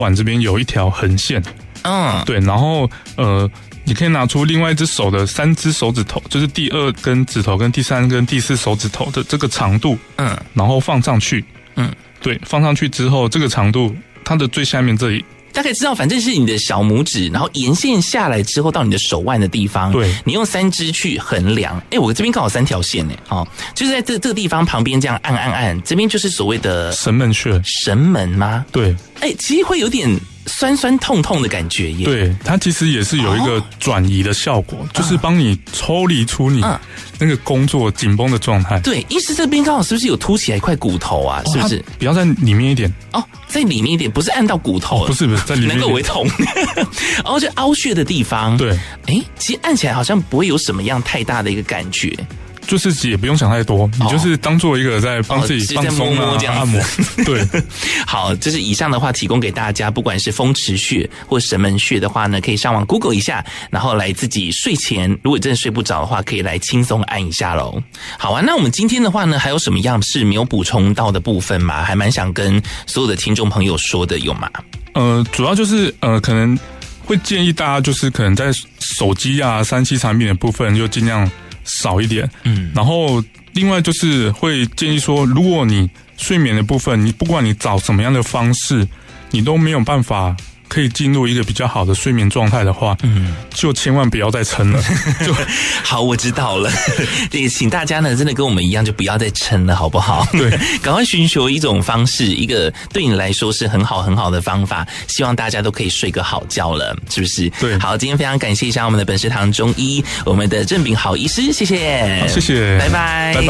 腕这边有一条横线，对，然后你可以拿出另外一只手的3只手指头，就是第2根指头跟第3根、第4手指头的这个长度，然后放上去，对，放上去之后，这个长度它的最下面这里。 大概知道，反正是你的小拇指，然后沿线下来之后到你的手腕的地方，对，你用3支去衡量。我这边刚好3条线就是在这个地方旁边这样按，这边就是所谓的神门穴。 神门吗？对，其实会有点酸酸痛痛的感觉耶。 对，它其实也是有一个转移的效果，就是帮你抽离出你那个工作紧绷的状态。 对，医师这边刚好是不是有凸起来一块骨头啊？是不是？ 比较在里面一点在里面一点，不是按到骨头， 不是在里面能够为痛。然后就凹穴的地方，对，其实按起来好像不会有什么样太大的一个感觉。 就是也不用想太多，你就是当做一个在帮自己放松按摩。对， 好，这是以上的话提供给大家，不管是风池穴或神门穴的话呢，可以上网 Google 一下，然后来自己睡前，如果真的睡不着的话，可以来轻松按一下咯。好啊，那我们今天的话呢，还有什么样是没有补充到的部分吗？还蛮想跟所有的听众朋友说的，有吗？ 主要就是可能会建议大家就是可能在手机3C 产品的部分就尽量少一点，然后另外就是会建议说，如果你睡眠的部分，你不管你找什么样的方式，你都没有办法可以进入一个比较好的睡眠状态的话，就千万不要再撑了。 好，我知道了。也请大家呢，真的跟我们一样，就不要再撑了，好不好？对，赶快寻求一种方式，一个对你来说是很好很好的方法。希望大家都可以睡个好觉了，是不是？对。好，今天非常感谢一下我们的本食堂中医，我们的郑秉豪医师，谢谢， 好，谢谢， 拜拜， 拜拜。